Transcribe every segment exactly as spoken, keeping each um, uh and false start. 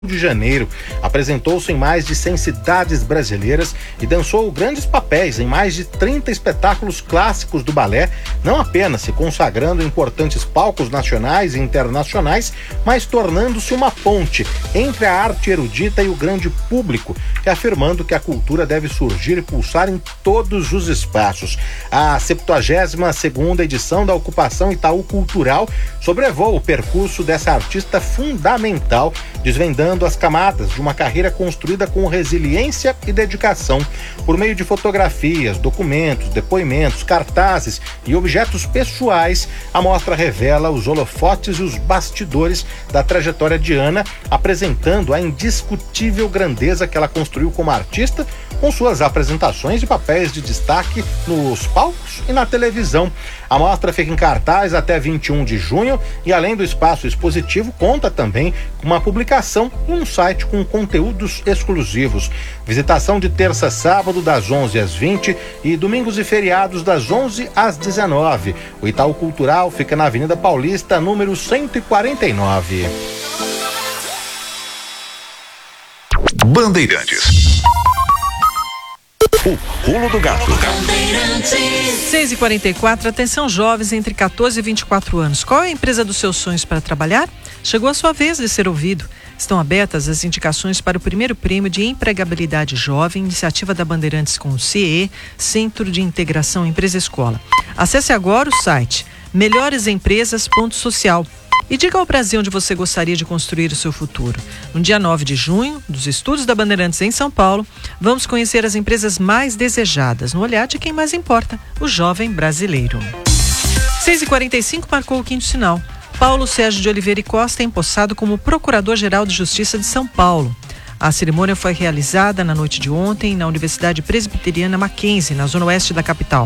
de Janeiro, apresentou-se em mais de cem cidades brasileiras e dançou grandes papéis em mais de trinta espetáculos clássicos do balé, não apenas se consagrando em importantes palcos nacionais e internacionais, mas tornando-se uma ponte entre a arte erudita e o grande público, e afirmando que a cultura deve surgir e pulsar em todos os espaços. A septuagésima segunda edição da Ocupação Itaú Cultural sobrevoa o percurso dessa artista fundamental, desvendando as camadas de uma carreira construída com resiliência e dedicação. Por meio de fotografias, documentos, depoimentos, cartazes e objetos pessoais, a mostra revela os holofotes e os bastidores da trajetória de Ana, apresentando a indiscutível grandeza que ela construiu como artista, com suas apresentações e papéis de destaque nos palcos e na televisão. A mostra fica em cartaz até vinte e um de junho e, além do espaço expositivo, conta também com uma publicação em um site com conteúdos exclusivos. Visitação de terça a sábado das onze às vinte e domingos e feriados das onze às dezenove. O Itaú Cultural fica na Avenida Paulista, número cento e quarenta e nove. Bandeirantes. O Pulo do Gato. seis e quarenta e quatro, atenção jovens entre catorze e vinte e quatro anos. Qual é a empresa dos seus sonhos para trabalhar? Chegou a sua vez de ser ouvido. Estão abertas as indicações para o primeiro prêmio de empregabilidade jovem, iniciativa da Bandeirantes com o C E E, Centro de Integração Empresa-Escola. Acesse agora o site melhores empresas ponto social. E diga ao Brasil onde você gostaria de construir o seu futuro. No dia nove de junho, dos estúdios da Bandeirantes em São Paulo, vamos conhecer as empresas mais desejadas, no olhar de quem mais importa, o jovem brasileiro. seis e quarenta e cinco marcou o quinto sinal. Paulo Sérgio de Oliveira e Costa é empossado como Procurador-Geral de Justiça de São Paulo. A cerimônia foi realizada na noite de ontem na Universidade Presbiteriana Mackenzie, na zona oeste da capital.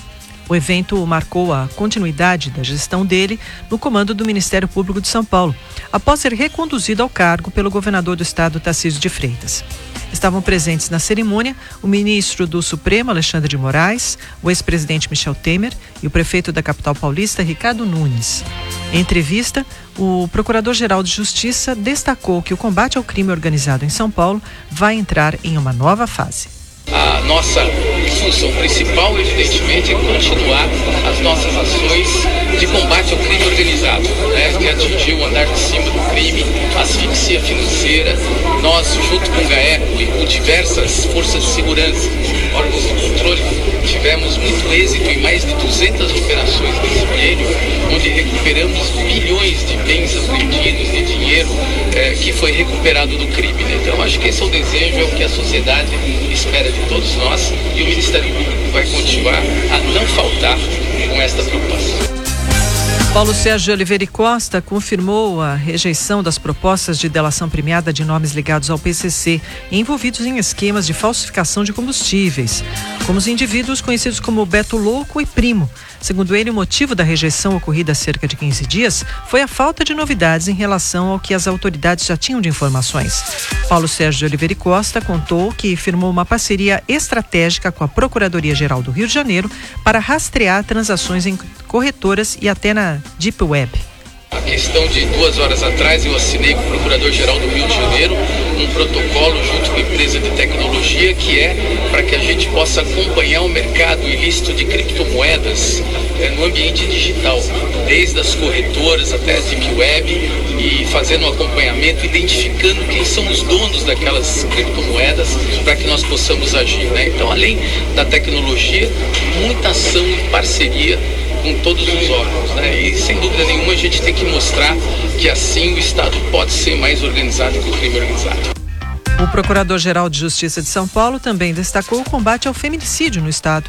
O evento marcou a continuidade da gestão dele no comando do Ministério Público de São Paulo, após ser reconduzido ao cargo pelo governador do estado, Tarcísio de Freitas. Estavam presentes na cerimônia o ministro do Supremo, Alexandre de Moraes, o ex-presidente Michel Temer e o prefeito da capital paulista, Ricardo Nunes. Em entrevista, o Procurador-Geral de Justiça destacou que o combate ao crime organizado em São Paulo vai entrar em uma nova fase. A nossa função principal, evidentemente, é continuar as nossas ações de combate ao crime organizado, né, que atingiu o andar de cima do crime, asfixia financeira. Nós, junto com o GAECO e com diversas forças de segurança, órgãos de controle, tivemos muito êxito em mais de duzentas operações nesse biênio, onde recuperamos bilhões de bens apreendidos, de dinheiro eh, que foi recuperado do crime. Né? Então, acho que esse é o desejo, é o que a sociedade espera de todos nós, e o Ministério Público vai continuar a não faltar com esta preocupação. Paulo Sérgio de Oliveira e Costa confirmou a rejeição das propostas de delação premiada de nomes ligados ao P C C envolvidos em esquemas de falsificação de combustíveis, como os indivíduos conhecidos como Beto Louco e Primo. Segundo ele, o motivo da rejeição ocorrida há cerca de quinze dias foi a falta de novidades em relação ao que as autoridades já tinham de informações. Paulo Sérgio de Oliveira e Costa contou que firmou uma parceria estratégica com a Procuradoria-Geral do Rio de Janeiro para rastrear transações em corretoras e até na Deep Web. A questão de duas horas atrás eu assinei com o Procurador-Geral do Rio de Janeiro um protocolo junto com a empresa de tecnologia que é para que a gente possa acompanhar o mercado ilícito de criptomoedas é, no ambiente digital, desde as corretoras até a Deep Web, e fazendo um acompanhamento, identificando quem são os donos daquelas criptomoedas para que nós possamos agir. Né? Então, além da tecnologia, muita ação em parceria com todos os órgãos, né? E sem dúvida nenhuma a gente tem que mostrar que assim o Estado pode ser mais organizado que o crime organizado. O Procurador-Geral de Justiça de São Paulo também destacou o combate ao feminicídio no Estado.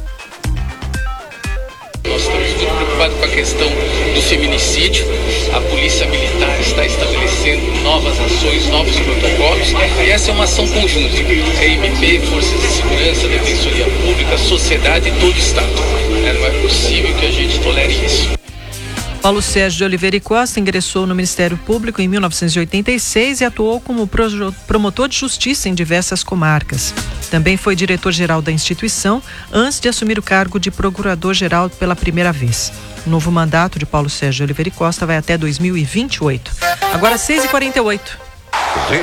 Nós estamos muito preocupados com a questão do feminicídio. A Polícia Militar está estabelecendo novas ações, novos protocolos, e essa é uma ação conjunta. C M P, Forças de Segurança, Defensoria Pública, sociedade e todo o Estado. Não é possível que a gente tolere isso. Paulo Sérgio de Oliveira e Costa ingressou no Ministério Público em mil novecentos e oitenta e seis e atuou como promotor de justiça em diversas comarcas. Também foi diretor-geral da instituição antes de assumir o cargo de procurador-geral pela primeira vez. O novo mandato de Paulo Sérgio de Oliveira e Costa vai até dois mil e vinte e oito. Agora seis e quarenta e oito. Z